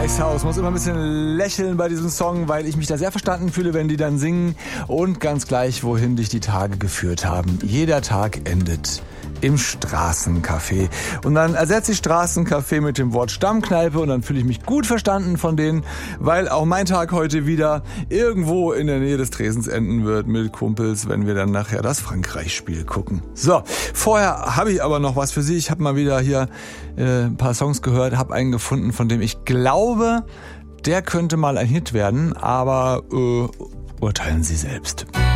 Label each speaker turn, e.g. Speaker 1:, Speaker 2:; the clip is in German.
Speaker 1: Icehouse. Muss immer ein bisschen lächeln bei diesem Song, weil ich mich da sehr verstanden fühle, wenn die dann singen. Und ganz gleich, wohin dich die Tage geführt haben. Jeder Tag endet im Straßencafé. Und dann ersetze ich Straßencafé mit dem Wort Stammkneipe und dann fühle ich mich gut verstanden von denen, weil auch mein Tag heute wieder irgendwo in der Nähe des Tresens enden wird mit Kumpels, wenn wir dann nachher das Frankreich-Spiel gucken. So, vorher habe ich aber noch was für Sie. Ich habe mal wieder hier ein paar Songs gehört, habe einen gefunden, von dem ich glaube, der könnte mal ein Hit werden, aber urteilen Sie selbst.